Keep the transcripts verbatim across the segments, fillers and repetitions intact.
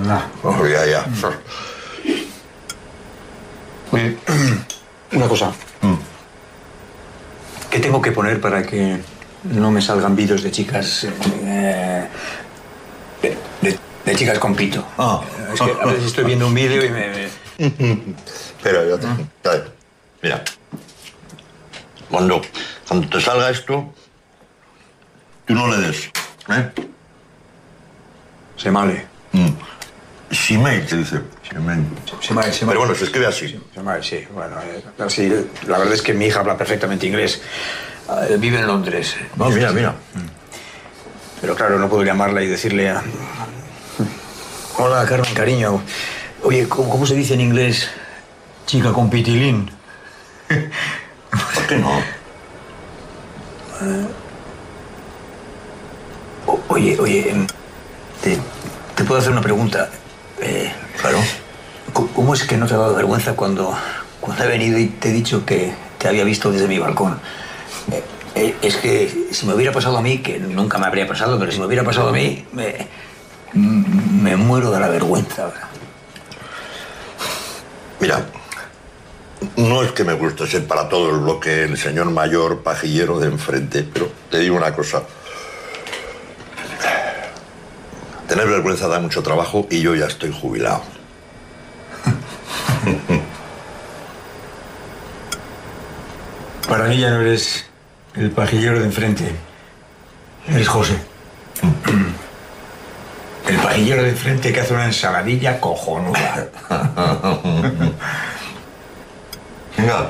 No. Oh, ya, ya. Oye, una cosa. Mm. ¿Qué tengo que poner para que no me salgan vídeos de chicas... Eh, de, de, de chicas con pito? Ah. Es que a veces estoy viendo un vídeo y me... me... Espera, yo te... A ver, mira. Cuando, cuando te salga esto, tú no le des, ¿eh? Se male. Mm. Shimei, se dice. Shimei. Se male, se male. Pero bueno, se escribe así. Se male, sí. Bueno, eh, así, la verdad es que mi hija habla perfectamente inglés. Eh, vive en Londres. No, mira, mira. Pero claro, no puedo llamarla y decirle a... Hola, Carmen, cariño. Oye, ¿cómo, cómo se dice en inglés chica con pitilín? ¿Por qué no? Uh, o, oye, oye, te, te puedo hacer una pregunta. Eh, Claro. ¿Cómo es que no te ha dado vergüenza cuando, cuando he venido y te he dicho que te había visto desde mi balcón? Eh, eh, es que si me hubiera pasado a mí, que nunca me habría pasado, pero si me hubiera pasado a mí, me, me muero de la vergüenza. Mira, no es que me guste ser para todo el bloque el señor mayor pajillero de enfrente, pero te digo una cosa. Tener vergüenza da mucho trabajo y yo ya estoy jubilado. Para mí ya no eres el pajillero de enfrente. Eres José. El pajillero de enfrente que hace una ensaladilla cojonuda. Venga.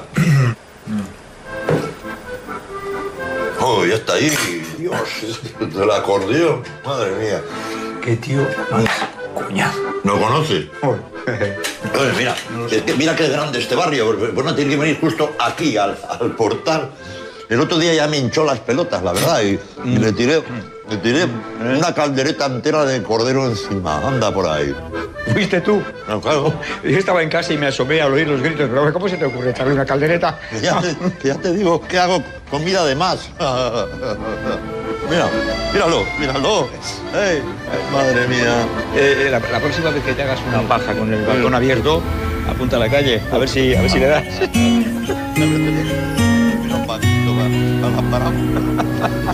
Oh, ya está ahí. Dios, del acordeón. Madre mía. ¿Qué tío más cuñado? ¿No conoces? Oye, mira, es que mira qué grande este barrio. Pues no tiene que venir justo aquí, al, al portal. El otro día ya me hinchó las pelotas, la verdad, y, y le tiré, le tiré una caldereta entera de cordero encima. Anda por ahí. ¿Fuiste tú? No, claro. Yo estaba en casa y me asomé al oír los gritos, pero ¿cómo se te ocurre echarle una caldereta? Que ya te, que ya te digo que hago comida de más. Mira, míralo, míralo. Ey, madre mía. Eh, la, la próxima vez que te hagas una paja con el balcón abierto, apunta a la calle, a ver si, a ver si le das. Mira un banquito, va, va, va, para.